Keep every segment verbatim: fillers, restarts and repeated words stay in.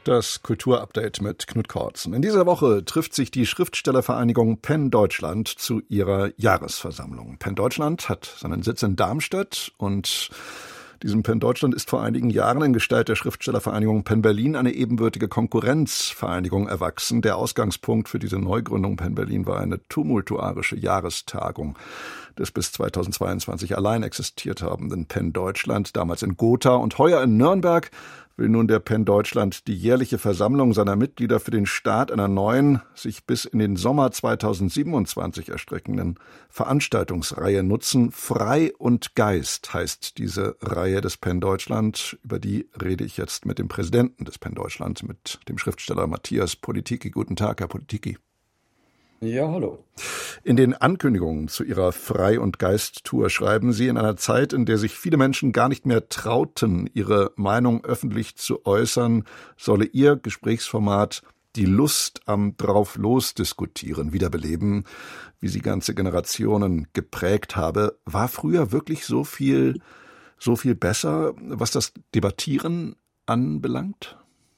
Das Kulturupdate mit Knut Kortzen. In dieser Woche trifft sich die Schriftstellervereinigung PEN Deutschland zu ihrer Jahresversammlung. PEN Deutschland hat seinen Sitz in Darmstadt und diesem PEN Deutschland ist vor einigen Jahren in Gestalt der Schriftstellervereinigung PEN Berlin eine ebenbürtige Konkurrenzvereinigung erwachsen. Der Ausgangspunkt für diese Neugründung PEN Berlin war eine tumultuarische Jahrestagung des bis zweitausendzweiundzwanzig allein existiert habenden PEN Deutschland, damals in Gotha und heuer in Nürnberg, will nun der PEN Deutschland die jährliche Versammlung seiner Mitglieder für den Start einer neuen, sich bis in den Sommer zweitausendsiebenundzwanzig erstreckenden Veranstaltungsreihe nutzen. Frei und Geist heißt diese Reihe des PEN Deutschland. Über die rede ich jetzt mit dem Präsidenten des PEN Deutschland, mit dem Schriftsteller Matthias Politiki. Guten Tag, Herr Politiki. Ja, hallo. In den Ankündigungen zu Ihrer Frei- und Geist-Tour schreiben Sie, in einer Zeit, in der sich viele Menschen gar nicht mehr trauten, ihre Meinung öffentlich zu äußern, solle Ihr Gesprächsformat die Lust am Drauf-los-Diskutieren wiederbeleben, wie sie ganze Generationen geprägt habe. War früher wirklich so viel, so viel besser, was das Debattieren anbelangt?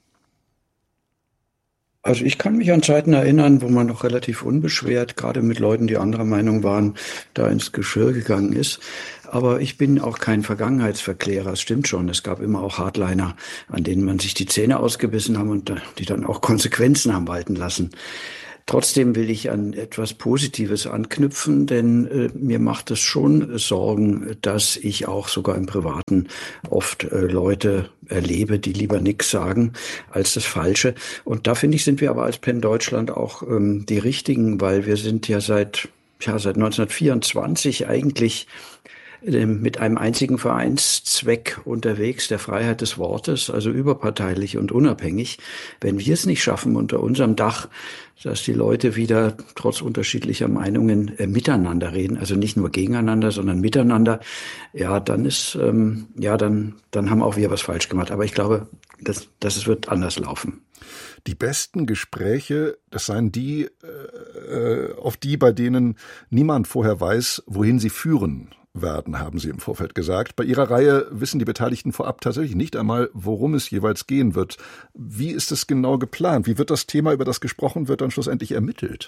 Also ich kann mich an Zeiten erinnern, wo man noch relativ unbeschwert, gerade mit Leuten, die anderer Meinung waren, da ins Geschirr gegangen ist. Aber ich bin auch kein Vergangenheitsverklärer, es stimmt schon. Es gab immer auch Hardliner, an denen man sich die Zähne ausgebissen haben und die dann auch Konsequenzen haben walten lassen. Trotzdem will ich an etwas Positives anknüpfen, denn äh, mir macht es schon Sorgen, dass ich auch sogar im Privaten oft äh, Leute erlebe, die lieber nichts sagen als das Falsche. Und da finde ich, sind wir aber als PEN Deutschland auch ähm, die Richtigen, weil wir sind ja seit, ja, seit neunzehnhundertvierundzwanzig eigentlich mit einem einzigen Vereinszweck unterwegs, der Freiheit des Wortes, also überparteilich und unabhängig. Wenn wir es nicht schaffen unter unserem Dach, dass die Leute wieder trotz unterschiedlicher Meinungen äh, miteinander reden, also nicht nur gegeneinander, sondern miteinander, ja, dann ist, ähm, ja, dann, dann haben auch wir was falsch gemacht. Aber ich glaube, dass, dass es wird anders laufen. Die besten Gespräche, das seien die, äh, auf die, bei denen niemand vorher weiß, wohin sie führen werden, haben Sie im Vorfeld gesagt. Bei Ihrer Reihe wissen die Beteiligten vorab tatsächlich nicht einmal, worum es jeweils gehen wird. Wie ist es genau geplant? Wie wird das Thema, über das gesprochen wird, dann schlussendlich ermittelt?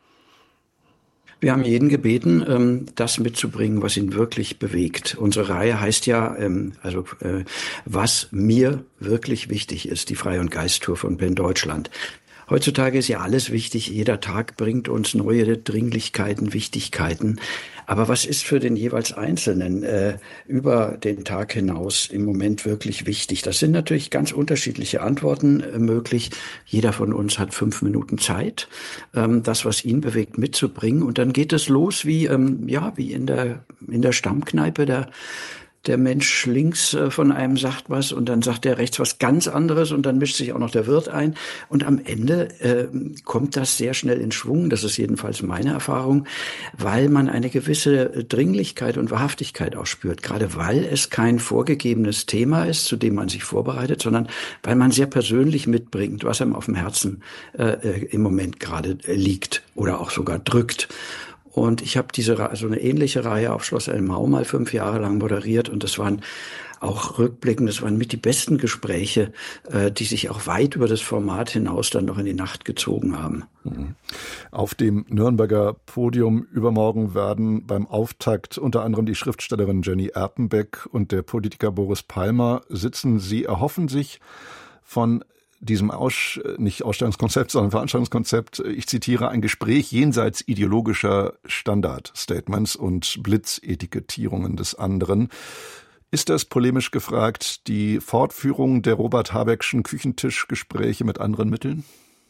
Wir haben jeden gebeten, das mitzubringen, was ihn wirklich bewegt. Unsere Reihe heißt ja, also was mir wirklich wichtig ist, die Frei- und Geist-Tour von PEN Deutschland. Heutzutage ist ja alles wichtig. Jeder Tag bringt uns neue Dringlichkeiten, Wichtigkeiten. Aber was ist für den jeweils Einzelnen äh, über den Tag hinaus im Moment wirklich wichtig? Das sind natürlich ganz unterschiedliche Antworten äh, möglich. Jeder von uns hat fünf Minuten Zeit, ähm, das, was ihn bewegt, mitzubringen. Und dann geht es los wie, ähm, ja, wie in der, in der Stammkneipe der Der Mensch links von einem sagt was und dann sagt der rechts was ganz anderes und dann mischt sich auch noch der Wirt ein. Und am Ende äh, kommt das sehr schnell in Schwung, das ist jedenfalls meine Erfahrung, weil man eine gewisse Dringlichkeit und Wahrhaftigkeit auch spürt. Gerade weil es kein vorgegebenes Thema ist, zu dem man sich vorbereitet, sondern weil man sehr persönlich mitbringt, was einem auf dem Herzen äh, im Moment gerade liegt oder auch sogar drückt. Und ich habe diese also eine ähnliche Reihe auf Schloss Elmau mal fünf Jahre lang moderiert und das waren auch rückblickend, das waren mit die besten Gespräche, äh, die sich auch weit über das Format hinaus dann noch in die Nacht gezogen haben. Auf dem Nürnberger Podium übermorgen werden beim Auftakt unter anderem die Schriftstellerin Jenny Erpenbeck und der Politiker Boris Palmer sitzen. Sie erhoffen sich von diesem Aus, nicht Ausstellungskonzept, sondern Veranstaltungskonzept, ich zitiere, ein Gespräch jenseits ideologischer Standardstatements und Blitzetikettierungen des anderen. Ist das, polemisch gefragt, die Fortführung der Robert-Habeckschen Küchentischgespräche mit anderen Mitteln?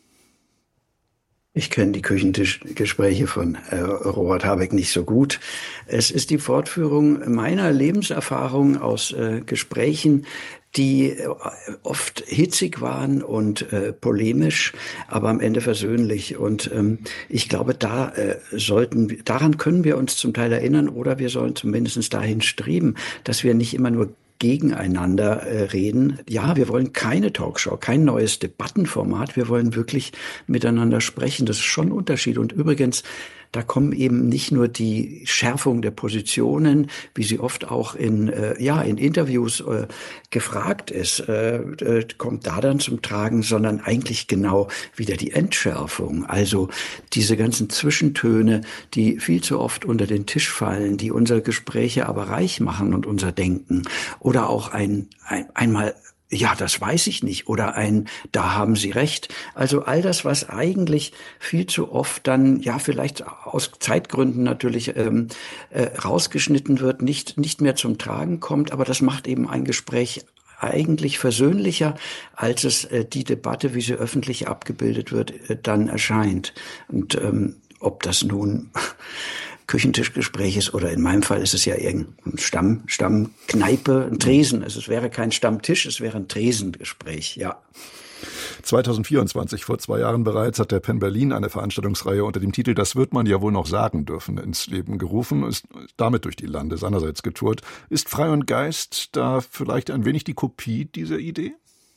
Ich kenne die Küchentischgespräche von äh, Robert Habeck nicht so gut. Es ist die Fortführung meiner Lebenserfahrung aus äh, Gesprächen, die oft hitzig waren und äh, polemisch, aber am Ende versöhnlich. Und ähm, ich glaube, da äh, sollten, daran können wir uns zum Teil erinnern oder wir sollen zumindest dahin streben, dass wir nicht immer nur gegeneinander äh, reden. Ja, wir wollen keine Talkshow, kein neues Debattenformat. Wir wollen wirklich miteinander sprechen. Das ist schon ein Unterschied. Und übrigens, da kommen eben nicht nur die Schärfung der Positionen, wie sie oft auch in, äh, ja, in Interviews äh, gefragt ist, äh, äh, kommt da dann zum Tragen, sondern eigentlich genau wieder die Entschärfung. Also diese ganzen Zwischentöne, die viel zu oft unter den Tisch fallen, die unsere Gespräche aber reich machen und unser Denken. Oder auch ein, ein einmal ja, das weiß ich nicht. Oder ein, da haben Sie recht. Also all das, was eigentlich viel zu oft dann, ja, vielleicht aus Zeitgründen natürlich ähm, äh, rausgeschnitten wird, nicht, nicht mehr zum Tragen kommt. Aber das macht eben ein Gespräch eigentlich versöhnlicher, als es äh, die Debatte, wie sie öffentlich abgebildet wird, äh, dann erscheint. Und ähm, ob das nun Küchentischgespräch ist oder in meinem Fall ist es ja irgendein Stamm, Stammkneipe, ein Tresen. Also es wäre kein Stammtisch, es wäre ein Tresengespräch, ja. zwanzig vierundzwanzig, vor zwei Jahren bereits, hat der Penn Berlin eine Veranstaltungsreihe unter dem Titel "Das wird man ja wohl noch sagen dürfen" ins Leben gerufen, ist damit durch die Lande seinerseits getourt. Ist Frei und Geist da vielleicht ein wenig die Kopie dieser Idee?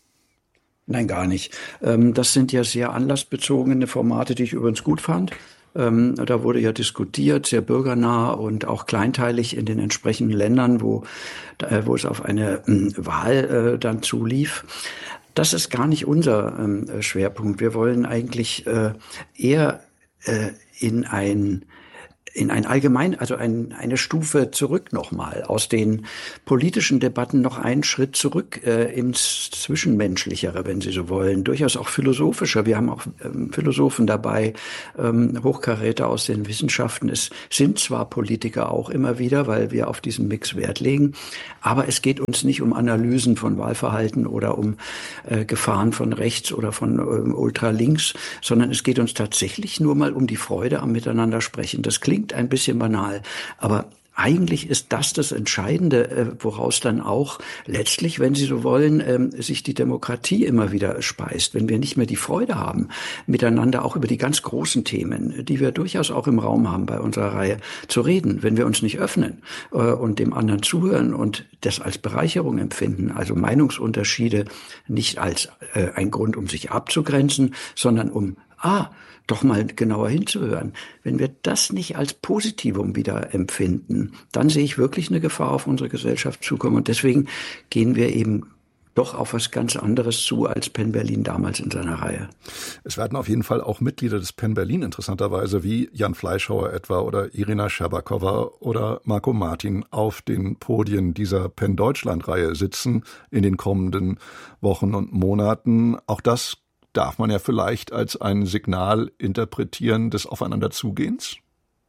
Nein, gar nicht. Das sind ja sehr anlassbezogene Formate, die ich übrigens gut fand. Ähm, da wurde ja diskutiert, sehr bürgernah und auch kleinteilig in den entsprechenden Ländern, wo, äh, wo es auf eine äh, Wahl äh, dann zulief. Das ist gar nicht unser ähm, Schwerpunkt. Wir wollen eigentlich äh, eher äh, in ein in ein allgemein, also ein, eine Stufe zurück nochmal, aus den politischen Debatten noch einen Schritt zurück äh, ins Zwischenmenschlichere, wenn Sie so wollen, durchaus auch philosophischer. Wir haben auch ähm, Philosophen dabei, ähm, Hochkaräter aus den Wissenschaften. Es sind zwar Politiker auch immer wieder, weil wir auf diesen Mix Wert legen, aber es geht uns nicht um Analysen von Wahlverhalten oder um äh, Gefahren von rechts oder von ähm, ultralinks, sondern es geht uns tatsächlich nur mal um die Freude am Miteinander sprechen. Das klingt ein bisschen banal, aber eigentlich ist das das Entscheidende, woraus dann auch letztlich, wenn Sie so wollen, sich die Demokratie immer wieder speist. Wenn wir nicht mehr die Freude haben, miteinander auch über die ganz großen Themen, die wir durchaus auch im Raum haben bei unserer Reihe, zu reden, wenn wir uns nicht öffnen und dem anderen zuhören und das als Bereicherung empfinden, also Meinungsunterschiede nicht als ein Grund, um sich abzugrenzen, sondern um, ah, doch mal genauer hinzuhören. Wenn wir das nicht als Positivum wieder empfinden, dann sehe ich wirklich eine Gefahr auf unsere Gesellschaft zukommen. Und deswegen gehen wir eben doch auf was ganz anderes zu als Penn Berlin damals in seiner Reihe. Es werden auf jeden Fall auch Mitglieder des Penn Berlin interessanterweise wie Jan Fleischhauer etwa oder Irina Scherbakowa oder Marco Martin auf den Podien dieser Penn Deutschland-Reihe sitzen in den kommenden Wochen und Monaten. Auch das darf man ja vielleicht als ein Signal interpretieren des Aufeinanderzugehens?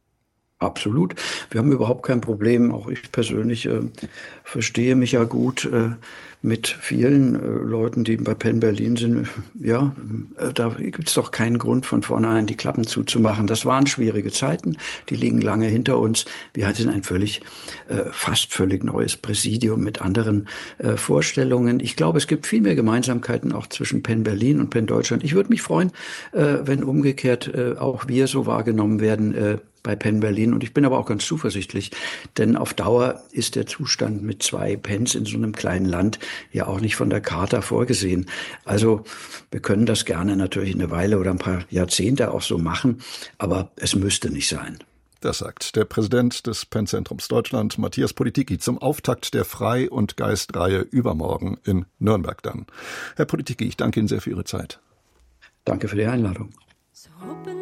Absolut. Wir haben überhaupt kein Problem. Auch ich persönlich äh, verstehe mich ja gut äh, mit vielen äh, Leuten, die bei Penn Berlin sind. Ja, äh, da gibt es doch keinen Grund, von vornherein die Klappen zuzumachen. Das waren schwierige Zeiten, die liegen lange hinter uns. Wir hatten ein völlig, äh, fast völlig neues Präsidium mit anderen äh, Vorstellungen. Ich glaube, es gibt viel mehr Gemeinsamkeiten auch zwischen Penn Berlin und Penn Deutschland. Ich würde mich freuen, äh, wenn umgekehrt äh, auch wir so wahrgenommen werden, äh, bei Penn Berlin. Und ich bin aber auch ganz zuversichtlich, denn auf Dauer ist der Zustand mit zwei Penns in so einem kleinen Land ja auch nicht von der Charta vorgesehen. Also wir können das gerne natürlich eine Weile oder ein paar Jahrzehnte auch so machen, aber es müsste nicht sein. Das sagt der Präsident des Penn-Zentrums Deutschland, Matthias Politicki, zum Auftakt der Frei- und Geist-Reihe übermorgen in Nürnberg dann. Herr Politicki, ich danke Ihnen sehr für Ihre Zeit. Danke für die Einladung.